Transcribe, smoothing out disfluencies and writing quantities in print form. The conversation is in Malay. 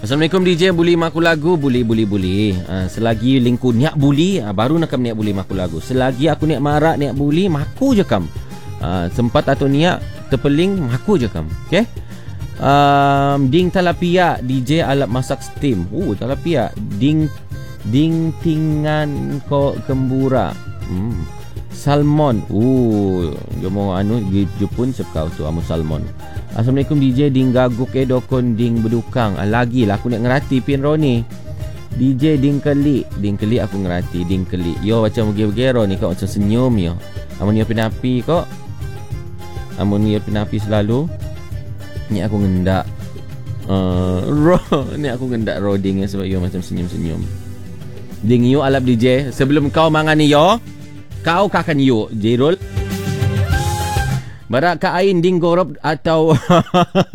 Assalamualaikum DJ, buli maku lagu. Buli. Selagi lingku niak buli, baru nak niak buli maku lagu. Selagi aku niak marak, niak buli, maku je kam. Sempat atau niak terpeling, maku je kam. Okay? Ding talapia DJ alat masak steam. Talapia. Ding tingan ko kembura. Salmon. Jomo Jepun sepkau tu amu salmon. Assalamualaikum DJ, ding gaguk dokon ding bedukang. Lagi lah aku nak ngerati pin Roni. DJ ding keli aku ngerati ding keli. Yo macam gero ni kau macam senyum yo. Amun yo pinapi kok. Amun yo pinapi selalu. Ni aku ngendak ni aku ngendak roding sebab yo macam senyum-senyum. Ding yo alap DJ, sebelum kau mangan ni yo, kau kakan yo Jirul. Barak ka ain ding gorop atau